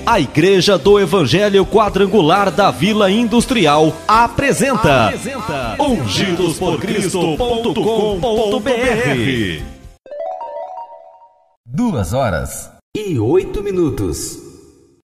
A Igreja do Evangelho Quadrangular da Vila Industrial apresenta ungidosporcristo.com.br. 2 horas e 8 minutos.